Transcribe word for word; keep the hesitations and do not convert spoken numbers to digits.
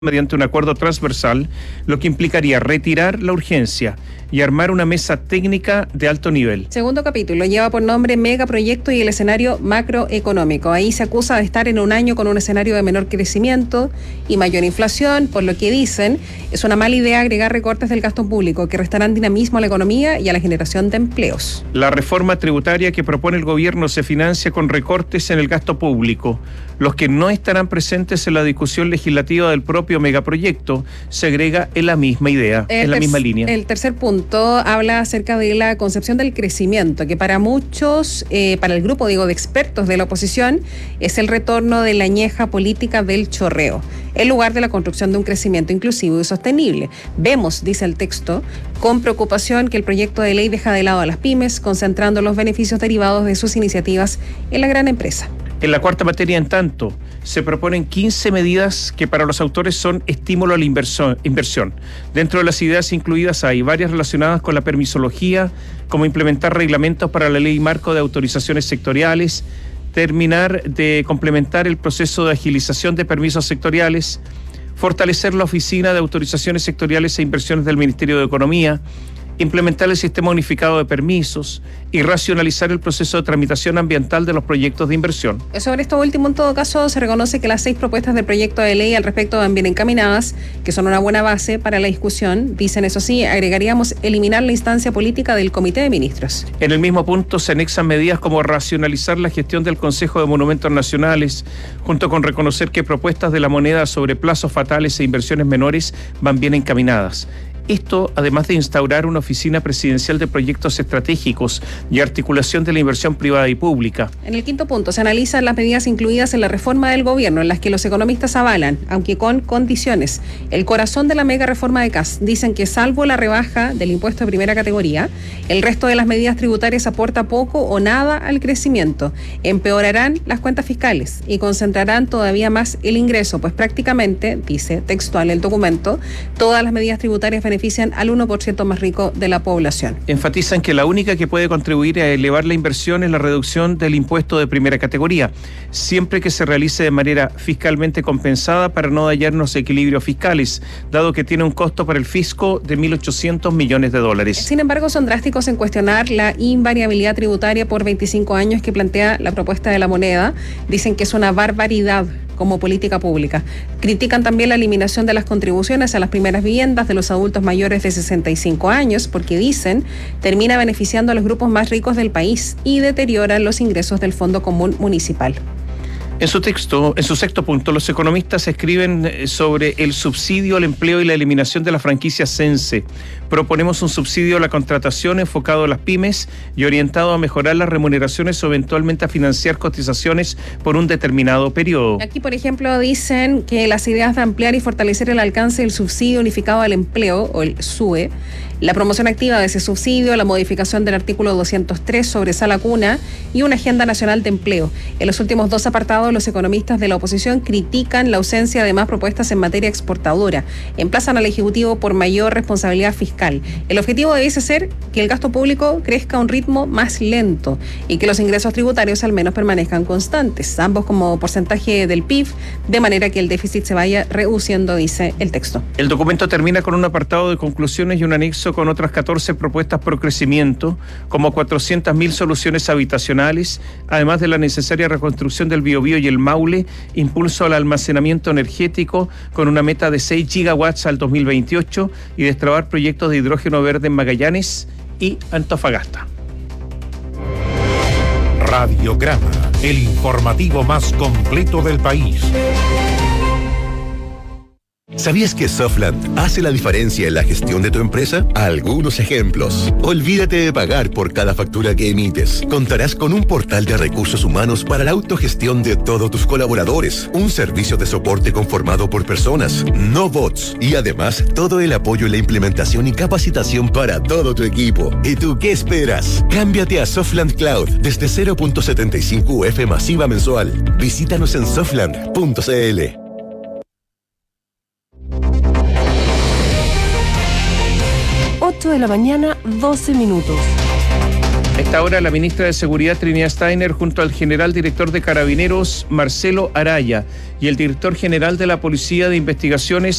mediante un acuerdo transversal, lo que implicaría retirar la urgencia y armar una mesa técnica de alto nivel. Segundo capítulo lleva por nombre Megaproyecto y el escenario macroeconómico. Ahí se acusa de estar en un año con un escenario de menor crecimiento y mayor inflación, por lo que dicen es una mala idea agregar recortes del gasto público que restarán dinamismo a la economía y a la generación de empleos. La reforma tributaria que propone el gobierno se financia con recortes en el gasto público. Los que no estarán presentes en la discusión legislativa del propio megaproyecto se agrega en la misma idea, el en la ter- misma línea. El tercer punto habla acerca de la concepción del crecimiento, que para muchos, eh, para el grupo, digo, de expertos de la oposición, es el retorno de la añeja política del chorreo, en lugar de la construcción de un crecimiento inclusivo y sostenible. Vemos, dice el texto, con preocupación que el proyecto de ley deja de lado a las pymes, concentrando los beneficios derivados de sus iniciativas en la gran empresa. En la cuarta materia, en tanto, se proponen quince medidas que para los autores son estímulo a la inversión. inversión. Dentro de las ideas incluidas hay varias relacionadas con la permisología, como implementar reglamentos para la ley marco de autorizaciones sectoriales, terminar de complementar el proceso de agilización de permisos sectoriales, fortalecer la oficina de autorizaciones sectoriales e inversiones del Ministerio de Economía, implementar el sistema unificado de permisos y racionalizar el proceso de tramitación ambiental de los proyectos de inversión. Sobre esto último, en todo caso, se reconoce que las seis propuestas del proyecto de ley al respecto van bien encaminadas, que son una buena base para la discusión. Dicen, eso sí, agregaríamos eliminar la instancia política del Comité de Ministros. En el mismo punto se anexan medidas como racionalizar la gestión del Consejo de Monumentos Nacionales, junto con reconocer que propuestas de la moneda sobre plazos fatales e inversiones menores van bien encaminadas. Esto, además de instaurar una oficina presidencial de proyectos estratégicos y articulación de la inversión privada y pública. En el quinto punto, se analizan las medidas incluidas en la reforma del gobierno, en las que los economistas avalan, aunque con condiciones, el corazón de la mega reforma de C A S. Dicen que salvo la rebaja del impuesto de primera categoría, el resto de las medidas tributarias aporta poco o nada al crecimiento. Empeorarán las cuentas fiscales y concentrarán todavía más el ingreso, pues prácticamente, dice textual el documento, todas las medidas tributarias benefician al uno por ciento más rico de la población. Enfatizan que la única que puede contribuir a elevar la inversión es la reducción del impuesto de primera categoría, siempre que se realice de manera fiscalmente compensada para no dañar los equilibrios fiscales, dado que tiene un costo para el fisco de mil ochocientos millones de dólares. Sin embargo, son drásticos en cuestionar la invariabilidad tributaria por veinticinco años que plantea la propuesta de la moneda. Dicen que es una barbaridad como política pública. Critican también la eliminación de las contribuciones a las primeras viviendas de los adultos mayores de sesenta y cinco años, porque dicen termina beneficiando a los grupos más ricos del país y deterioran los ingresos del Fondo Común Municipal. En su texto, en su sexto punto, los economistas escriben sobre el subsidio al empleo y la eliminación de la franquicia Sense. Proponemos un subsidio a la contratación enfocado a las pymes y orientado a mejorar las remuneraciones o eventualmente a financiar cotizaciones por un determinado periodo. Aquí, por ejemplo, dicen que las ideas de ampliar y fortalecer el alcance del subsidio unificado al empleo, o el S U E, la promoción activa de ese subsidio, la modificación del artículo doscientos tres sobre sala cuna y una agenda nacional de empleo. En los últimos dos apartados, los economistas de la oposición critican la ausencia de más propuestas en materia exportadora. Emplazan al Ejecutivo por mayor responsabilidad fiscal. El objetivo debiese ser que el gasto público crezca a un ritmo más lento y que los ingresos tributarios al menos permanezcan constantes, ambos como porcentaje del P I B, de manera que el déficit se vaya reduciendo, dice el texto. El documento termina con un apartado de conclusiones y un anexo con otras catorce propuestas por crecimiento, como cuatrocientas mil soluciones habitacionales, además de la necesaria reconstrucción del Biobío y el Maule, impulso al almacenamiento energético con una meta de seis gigawatts al dos mil veintiocho y destrabar proyectos de hidrógeno verde en Magallanes y Antofagasta. Radiograma, el informativo más completo del país. ¿Sabías que Softland hace la diferencia en la gestión de tu empresa? Algunos ejemplos. Olvídate de pagar por cada factura que emites. Contarás con un portal de recursos humanos para la autogestión de todos tus colaboradores, un servicio de soporte conformado por personas, no bots, y además todo el apoyo en la implementación y capacitación para todo tu equipo. ¿Y tú qué esperas? Cámbiate a Softland Cloud desde cero punto setenta y cinco U F masiva mensual. Visítanos en softland punto c l. ocho de la mañana, doce minutos. A esta hora, la ministra de Seguridad, Trinidad Steiner, junto al general director de Carabineros, Marcelo Araya, y el director general de la Policía de Investigaciones,